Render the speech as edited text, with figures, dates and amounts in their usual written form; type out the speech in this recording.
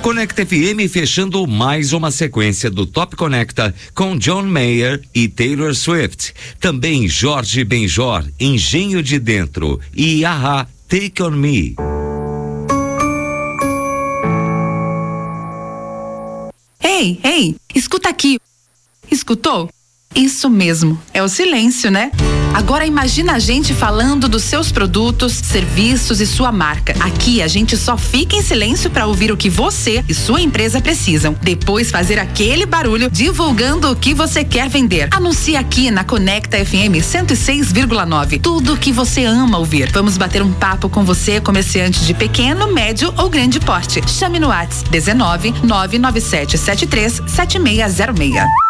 Conecta FM fechando mais uma sequência do Top Conecta com John Mayer e Taylor Swift. Também Jorge Benjor, Engenho de Dentro e Ahá, Take On Me. Ei, escuta aqui. Escutou? Isso mesmo, é o silêncio, né? Agora imagina a gente falando dos seus produtos, serviços e sua marca. Aqui a gente só fica em silêncio para ouvir o que você e sua empresa precisam. Depois fazer aquele barulho divulgando o que você quer vender. Anuncie aqui na Conecta FM 106,9. Tudo o que você ama ouvir. Vamos bater um papo com você, comerciante de pequeno, médio ou grande porte. Chame no WhatsApp 19 99773 7606.